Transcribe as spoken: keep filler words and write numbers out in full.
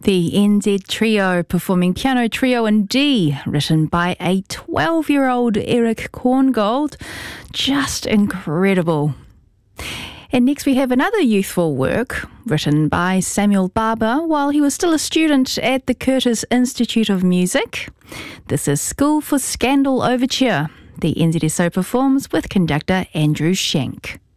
The N Z Trio performing Piano Trio in D, written by a twelve-year-old Eric Korngold. Just incredible. And next we have another youthful work written by Samuel Barber while he was still a student at the Curtis Institute of Music. This is School for Scandal Overture. The N Z S O performs with conductor Andrew Shank.